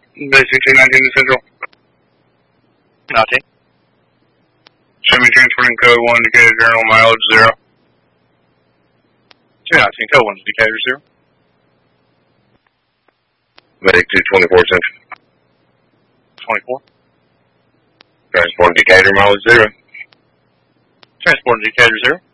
Basic 219 to Central. 19. Chevy transporting code 1, Decatur Journal, mileage 0. 219, code 1 to Decatur 0. Medic 224 Central. 24. Transporting Decatur, mileage 0. Transporting Decatur 0.